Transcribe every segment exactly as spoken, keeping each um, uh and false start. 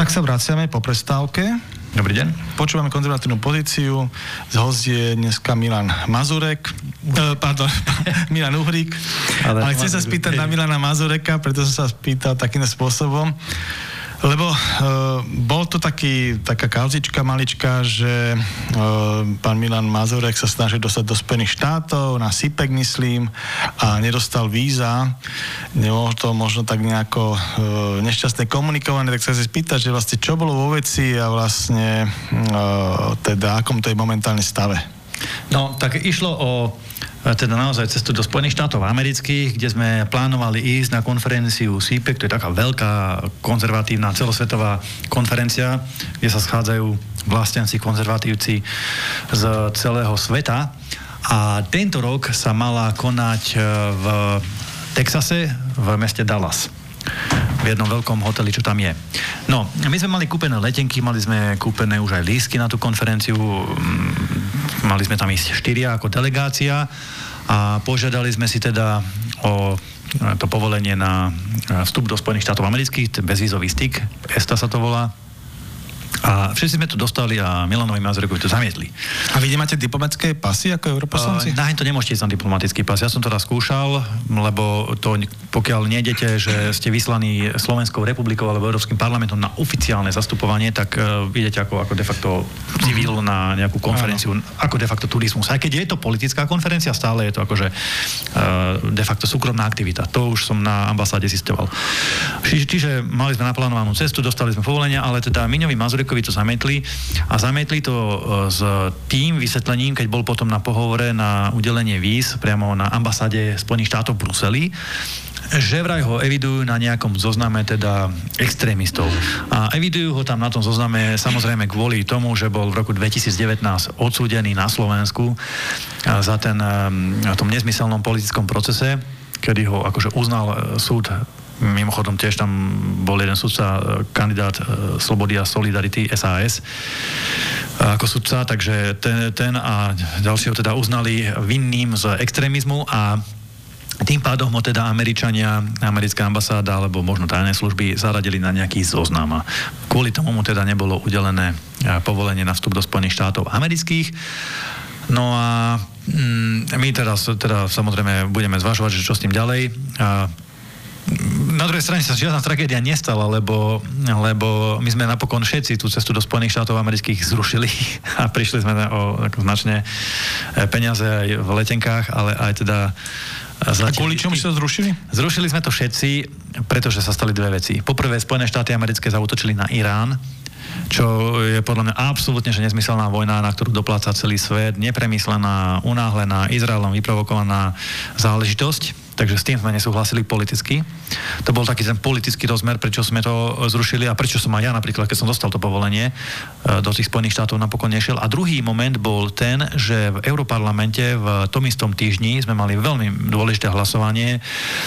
Tak sa vraciame po prestávke. Dobrý deň. Počúvame konzervatívnu pozíciu. Z host je dneska Milan Mazurek. E, pardon, Milan Uhrík. Ale, Ale chcem sa spýtať na Milana Mazureka, preto som sa spýtal takým spôsobom. Lebo e, bol to taký, taká kauzička malička, že e, pán Milan Mazurek sa snažil dostať do Spojených štátov, na SIPEC myslím, a nedostal víza. Nebolo to možno tak nejako e, nešťastne komunikované, tak sa si spýtať, že vlastne čo bolo vo veci a vlastne e, teda akom to je momentálne stave. No, tak išlo o teda naozaj cestu do Spojených štátov amerických, kde sme plánovali ísť na konferenciu SIPEC, to je taká veľká konzervatívna celosvetová konferencia, kde sa schádzajú vlastenci, konzervatívci z celého sveta. A tento rok sa mala konať v Texase, v meste Dallas. V jednom veľkom hoteli, čo tam je. No, my sme mali kúpené letenky, mali sme kúpené už aj lístky na tú konferenciu, mali sme tam ísť štyria ako delegácia a požiadali sme si teda o to povolenie na vstup do Spojených štátov amerických, bezvízový styk, ESTA sa to volá. A všetci sme to dostali a Milanovi Mazurekovi to zamietli. A vy nemáte diplomatické pasy ako europoslanci? Uh, na to nemôžete ísť na diplomatický pas. Ja som to raz skúšal, lebo to, pokiaľ nejdete, že ste vyslaní Slovenskou republikou alebo Európskym parlamentom na oficiálne zastupovanie, tak uh, idete ako, ako de facto civil na nejakú konferenciu, Áno. ako de facto turizmus. Aj keď je to politická konferencia, stále je to akože uh, de facto súkromná aktivita. To už som na ambasáde zistoval. Čiže, čiže mali sme naplánovanú cestu, dostali sme povolenia, ale teda Miňovi Mazurekovi to zamietli a zamietli to s tým vysvetlením, keď bol potom na pohovore na udelenie víz priamo na ambasáde Spojených štátov v Bruseli, že vraj ho evidujú na nejakom zozname teda extrémistov. A evidujú ho tam na tom zozname samozrejme kvôli tomu, že bol v roku dvetisícdevätnásť odsúdený na Slovensku za ten na tom nezmyselnom politickom procese, kedy ho akože uznal súd. Mimochodom tiež tam bol jeden sudca, kandidát Slobody a Solidarity es a es ako sudca, takže ten, ten a ďalšieho teda uznali vinným z extrémizmu a tým pádom ho teda Američania, americká ambasáda alebo možno tajné služby zaradili na nejaký zoznam. Kvôli tomu mu teda nebolo udelené povolenie na vstup do Spojených štátov amerických. No a mm, my teraz teda samozrejme budeme zvažovať, že čo s tým ďalej. A na druhej strane sa žiadna tragédia nestala, lebo, lebo my sme napokon všetci tú cestu do Spojených štátov amerických zrušili a prišli sme o značne peniaze aj v letenkách, ale aj teda A kvôli čomu ste to zrušili? Zrušili sme to všetci, pretože sa stali dve veci. Poprvé, Spojené štáty americké zaútočili na Irán, čo je podľa mňa absolútne že nezmyselná vojna, na ktorú dopláca celý svet, nepremyslená, unáhlená, Izraelom vyprovokovaná záležitosť. Takže s tým sme nesúhlasili politicky. To bol taký ten politický rozmer, prečo sme to zrušili a prečo som aj ja napríklad, keď som dostal to povolenie, do tých Spojených štátov napokon nešiel. A druhý moment bol ten, že v Europarlamente v tom istom týždni sme mali veľmi dôležité hlasovanie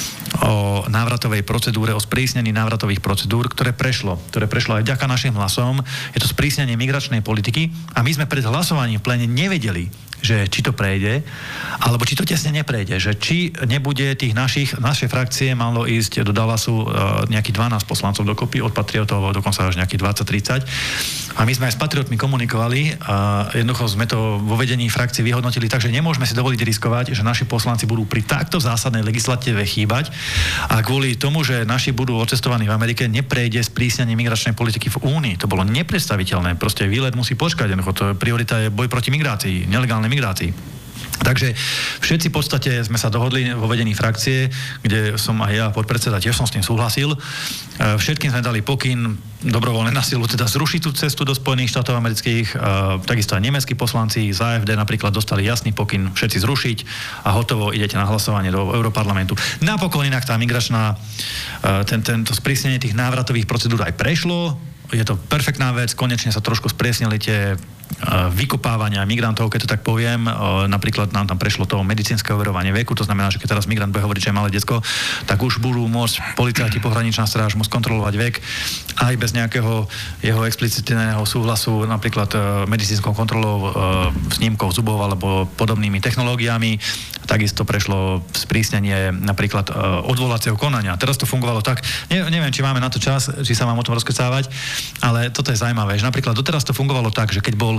o návratovej procedúre, o sprísnení návratových procedúr, ktoré prešlo. Ktoré prešlo aj vďaka našim hlasom. Je to sprísnenie migračnej politiky a my sme pred hlasovaním v pléne nevedeli, že či to prejde, alebo či to tesne neprejde, že či nebude tých našich, našej frakcie malo ísť do Dallasu uh, nejakých dvanásť poslancov dokopy, od patriotov dokonca až nejakých dvadsať tridsať. A my sme aj s patriotmi komunikovali a jednoducho sme to vo vedení frakcie vyhodnotili, takže nemôžeme si dovoliť riskovať, že naši poslanci budú pri takto zásadnej legislatíve chýbať a kvôli tomu, že naši budú odcestovaní v Amerike, neprejde sprísnenie migračnej politiky v Únii. To bolo nepredstaviteľné. Proste výlet musí počkať. Jednoducho, to priorita je boj proti migrácii, nelegálnej migrácii. Takže všetci v podstate sme sa dohodli vo vedení frakcie, kde som aj ja podpredseda, tiež som s tým súhlasil. Všetkým sme dali pokyn dobrovoľne na silu, teda zrušiť tú cestu do Spojených štátov amerických. Takisto aj nemeckí poslanci z á ef dé napríklad dostali jasný pokyn všetci zrušiť a hotovo idete na hlasovanie do Europarlamentu. Napokon inak tá migračná, ten, tento sprísnenie tých návratových procedúr aj prešlo. Je to perfektná vec, konečne sa trošku spriesnili tie vykopávania migrantov, keď to tak poviem. Napríklad nám tam prešlo to medicínske overovanie veku, to znamená, že keď teraz migrant bude hovoriť, že je malé decko, tak už budú môcť policajti, pohraničná stráž mu skontrolovať vek aj bez nejakého jeho explicitného súhlasu, napríklad medicínskou kontrolou, snímkov zubov alebo podobnými technológiami. Takisto prešlo sprísnenie napríklad odvolacieho konania. Teraz to fungovalo tak, ne, neviem, či máme na to čas, či sa mám o tom rozkecávať, ale toto je zaujímavé, že napríklad doteraz to fungovalo tak, že keď bol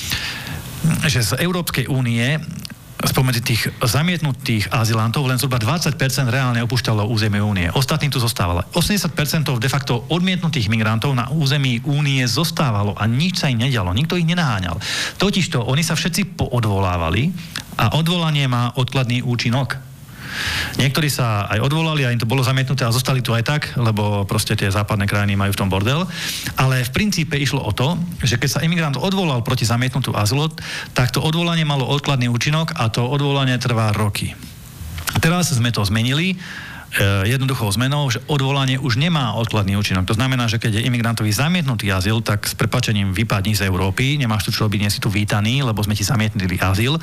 že z Európskej únie spomedzi tých zamietnutých azylantov len zhruba dvadsať percent reálne opúšťalo územie únie. Ostatným tu zostávalo. osemdesiat percent de facto odmietnutých migrantov na území únie zostávalo a nič sa im nedialo. Nikto ich nenaháňal. Totižto oni sa všetci poodvolávali a odvolanie má odkladný účinok. Niektorí sa aj odvolali a im to bolo zamietnuté a zostali tu aj tak, lebo proste tie západné krajiny majú v tom bordel. Ale v princípe išlo o to, že keď sa imigrant odvolal proti zamietnutú azylu, tak to odvolanie malo odkladný účinok a to odvolanie trvá roky. Teraz sme to zmenili jednoduchou zmenou, že odvolanie už nemá odkladný účinok. To znamená, že keď je imigrantovi zamietnutý azyl, tak s prepáčením vypadni z Európy, nemáš tu čo robiť, nie si tu vítaný, lebo sme ti zamietnili azyl.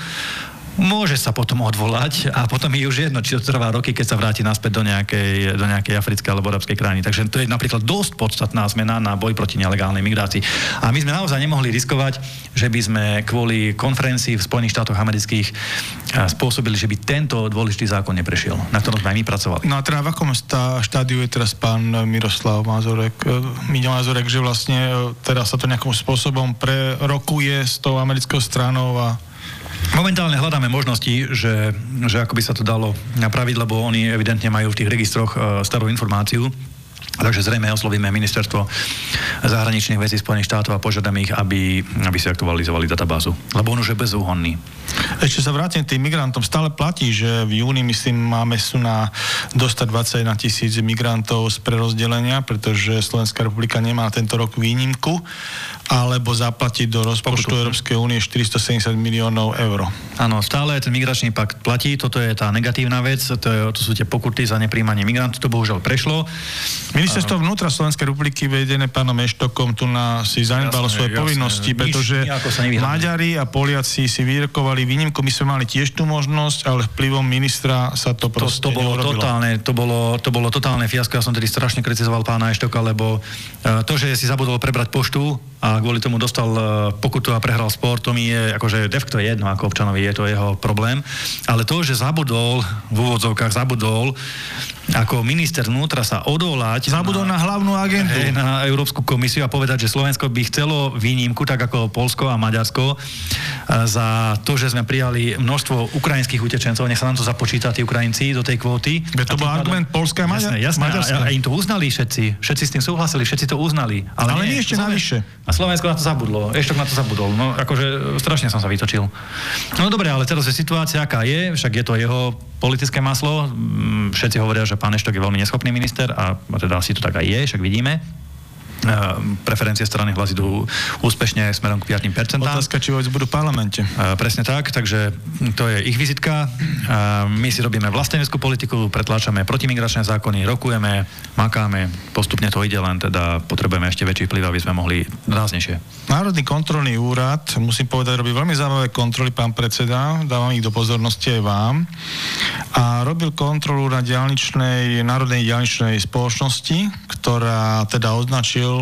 Môže sa potom odvolať a potom je už jedno, či to trvá roky, keď sa vráti naspäť do nejakej, do nejakej africkej alebo arabskej krajiny. Takže to je napríklad dosť podstatná zmena na boj proti nelegálnej migrácii. A my sme naozaj nemohli riskovať, že by sme kvôli konferencii v Spojených štátoch amerických spôsobili, že by tento dôležitý zákon neprešiel, na ktorom sme aj my pracovali. No a teda v akom štádiu je teraz pán Miroslav Mazurek, Miňo Mazurek, že vlastne teraz sa to nejakým spôsobom prerokuje s tou americkou stranou a momentálne hľadáme možnosti, že, že ako by sa to dalo napraviť, lebo oni evidentne majú v tých registroch uh, starú informáciu. Takže zrejme oslovíme ministerstvo zahraničných vecí Spojených štátov a požiadame ich, aby, aby si aktualizovali databázu. Lebo on už je bezúhonný. Ešte sa vrátim tým migrantom. Stále platí, že v júni, myslím, máme sú na dostať dvadsaťjeden tisíc migrantov z prerozdelenia, pretože Slovenská republika nemá tento rok výnimku, alebo zaplatiť do rozpočtu Európskej únie štyristosedemdesiat miliónov eur. Áno, stále ten migračný pakt platí, toto je tá negatívna vec, to, je, to sú tie pokuty za nepríjmanie migrantov, to bohužiaľ prešlo. Ministerstvo vnútra Slovenskej republiky vedené pánom Eštokom tu na si zanedbalo svoje jasne, povinnosti, pretože Maďari a Poliaci si vyrokovali výnimku, my sme mali tiež tú možnosť, ale vplyvom ministra sa to proste to, to bolo neurobilo. Totálne, to, bolo, to bolo totálne fiasko, ja som tedy strašne kritizoval pána Eštoka, lebo uh, to, že si zabudol prebrať poštu a kvôli tomu dostal uh, pokutu a prehral spor, to mi je, akože def, to je jedno, ako občanovi, je to jeho problém, ale to, že zabudol, v úvodzovkách zabudol, ako minister vnútra sa odvolať zabudol na, na hlavnú agendu. Hej, na Európsku komisiu a povedať, že Slovensko by chcelo výnimku, tak ako Poľsko a Maďarsko, za to, že sme prijali množstvo ukrajinských utečencov, nech sa nám to započíta, tí Ukrajinci, do tej kvóty. Be to bol argument Poľska a Maďarska. Jasné, jasné. A, a im to uznali všetci. Všetci s tým súhlasili, všetci to uznali. Ale, ale nie, nie ešte navyše. A Slovensko na to zabudlo. Eštok na to zabudol. No, akože strašne som sa vytočil. No dobre, ale teraz je situácia, aká je, však je to jeho politické maslo. Všetci hovoria, že pán Eštok je veľmi neschopný minister a teda asi to tak aj je, však vidíme. Preferencie strany Hlas idú úspešne smerom k piatim percentám. Otázka, či vôbec budú v parlamente. Presne tak, takže to je ich vizitka. My si robíme vlasteneckú politiku, pretláčame protimigračné zákony, rokujeme, makáme, postupne to ide, len teda potrebujeme ešte väčší vplyv, aby sme mohli ráznejšie. Národný kontrolný úrad, musím povedať, robí veľmi zaujímavé kontroly, pán predseda, dávam ich do pozornosti aj vám. A robil kontrolu na diaľničnej, národnej diaľničnej spoločnosti, ktorá teda označil,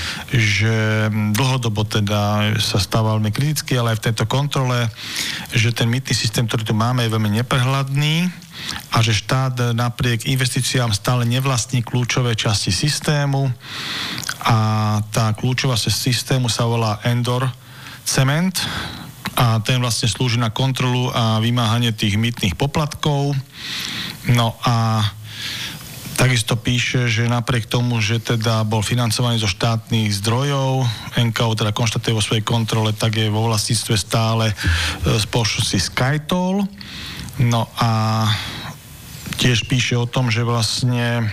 že dlhodobo teda sa stáva veľmi kriticky, ale aj v tejto kontrole, že ten mýtny systém, ktorý tu máme, je veľmi neprehľadný a že štát napriek investíciám stále nevlastní kľúčové časti systému a tá kľúčová časť systému sa volá Endor Cement a ten vlastne slúži na kontrolu a vymáhanie tých mýtnych poplatkov. No a takisto píše, že napriek tomu, že teda bol financovaný zo štátnych zdrojov, en ká ó teda konštatuje vo svojej kontrole, tak je vo vlastníctve stále spoločnosti SkyToll. No a tiež píše o tom, že vlastne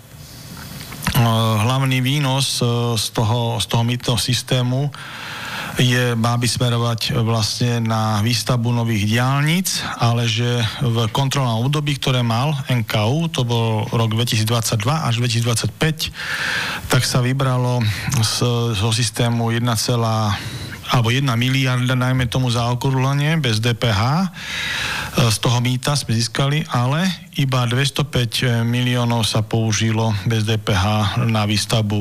hlavný výnos z toho, z toho mýtneho systému je, má by smerovať vlastne na výstavbu nových diaľnic, ale že v kontrolnom období, ktoré mal en ká ó, to bol rok dvetisícdvadsaťdva až dvetisícdvadsaťpäť, tak sa vybralo z, zo systému jeden celá alebo jedna miliarda, najmä tomu zaokrúhlenie, bez dé pé há. Z toho mýta sme získali, ale iba dvestopäť miliónov sa použilo bez dé pé há na výstavbu